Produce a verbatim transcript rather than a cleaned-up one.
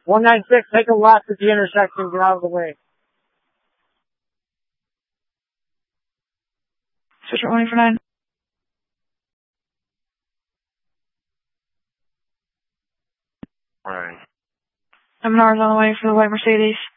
one nine six, take a left at the intersection, get out of the way. Switch one for nine. Right. Seven hours on the way for the white Mercedes.